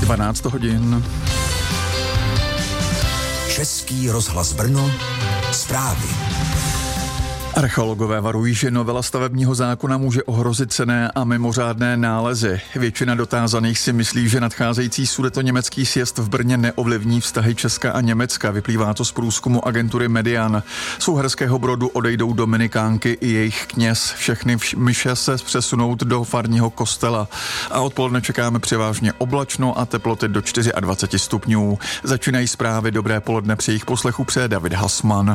12 hodin. Český rozhlas Brno, zprávy. Archeologové varují, že novela stavebního zákona může ohrozit cenné a mimořádné nálezy. Většina dotázaných si myslí, že nadcházející sudetoněmecký sjezd v Brně neovlivní vztahy Česka a Německa. Vyplývá to z průzkumu agentury Median. Z Uherského Brodu odejdou dominikánky i jejich kněz. Všechny mše se přesunout do farního kostela. A odpoledne čekáme převážně oblačno a teploty do 24 stupňů. Začínají zprávy. Dobré poledne, při jejich poslechu přeje David Hasman.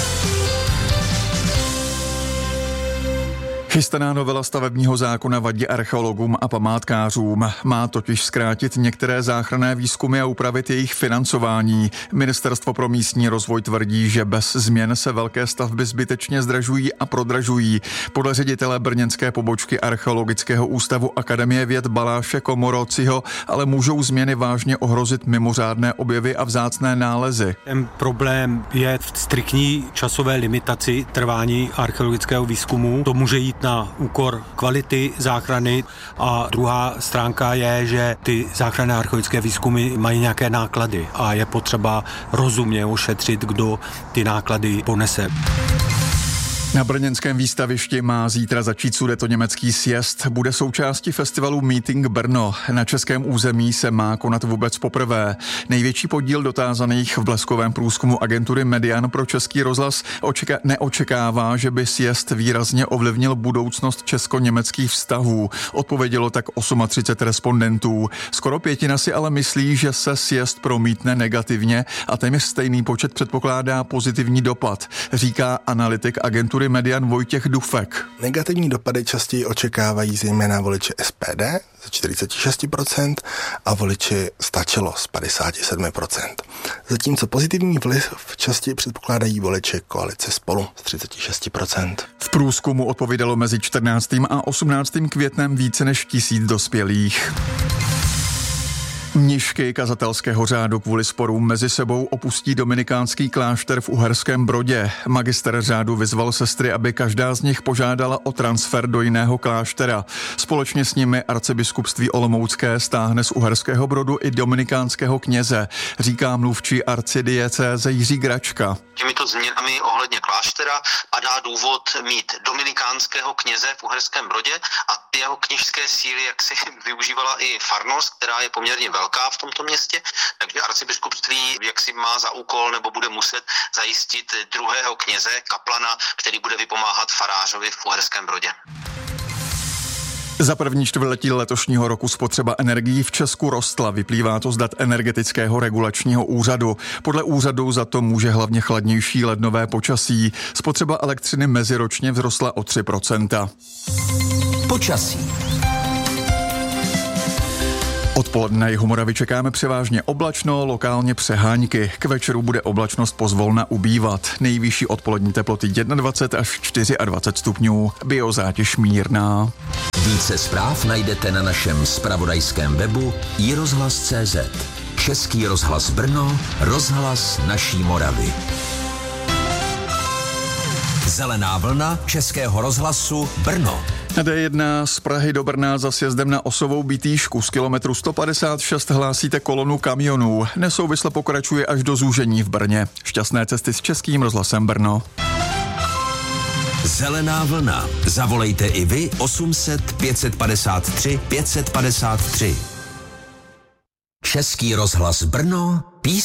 Chystaná novela stavebního zákona vadí archeologům a památkářům. Má totiž zkrátit některé záchranné výzkumy a upravit jejich financování. Ministerstvo pro místní rozvoj tvrdí, že bez změn se velké stavby zbytečně zdražují a prodražují. Podle ředitele brněnské pobočky Archeologického ústavu Akademie věd Baláše Komorociho ale můžou změny vážně ohrozit mimořádné objevy a vzácné nálezy. Ten problém je v striktní časové limitaci trvání archeologického výzkumu. To může jít na úkor kvality záchrany a druhá stránka je, že ty záchranné archeologické výzkumy mají nějaké náklady a je potřeba rozumně ošetřit, kdo ty náklady ponese. Na brněnském výstavišti má zítra začít sudetoněmecký sjezd. Bude součástí festivalu Meeting Brno. Na českém území se má konat vůbec poprvé. Největší podíl dotázaných v bleskovém průzkumu agentury Median pro Český rozhlas neočekává, že by sjezd výrazně ovlivnil budoucnost česko-německých vztahů. Odpovědělo tak 38 respondentů. Skoro pětina si ale myslí, že se sjezd promítne negativně a téměř stejný počet předpokládá pozitivní dopad, říká analytik agentury Median Vojtěch Dufek. Negativní dopady častěji očekávají zejména voliči SPD ze 46% a voliči Stačilo z 57%. Zatímco pozitivní vliv častěji předpokládají voliči koalice Spolu z 36%. V průzkumu odpovídalo mezi 14. a 18. květnem více než 1000 dospělých. Mnišky kazatelského řádu kvůli sporům mezi sebou opustí dominikánský klášter v Uherském Brodě. Magister řádu vyzval sestry, aby každá z nich požádala o transfer do jiného kláštera. Společně s nimi arcibiskupství Olomoucké stáhne z Uherského Brodu i dominikánského kněze, říká mluvčí arcidiecéze Jiří Gračka. Těmito změnami ohledně kláštera padá důvod mít dominikánského kněze v Uherském Brodě a jeho kněžské síly, jak si využívala i farnost, která je poměrně velká v tomto městě, takže arcibiskupství jak si má za úkol nebo bude muset zajistit druhého kněze, kaplana, který bude vypomáhat farářovi v Uherském Brodě. Za první čtvrtletí letošního roku spotřeba energií v Česku rostla, vyplývá to z dat Energetického regulačního úřadu. Podle úřadu za to může hlavně chladnější lednové počasí. Spotřeba elektřiny meziročně vzrostla o 3%. Počasí. Odpoledne na jihu Moravy čekáme převážně oblačno, lokálně přehánky. K večeru bude oblačnost pozvolna ubývat. Nejvyšší odpolední teploty 21 až 24 stupňů. Biozátěž mírná. Více zpráv najdete na našem zpravodajském webu iRozhlas.cz. Český rozhlas Brno, rozhlas naší Moravy. Zelená vlna Českého rozhlasu Brno. D1 z Prahy do Brna za sjezdem na osovou Bitýšku z kilometru 156 hlásíte kolonu kamionů. Nesouvisle pokračuje až do zúžení v Brně. Šťastné cesty s Českým rozhlasem Brno. Zelená vlna. Zavolejte i vy 800 553 553. Český rozhlas Brno.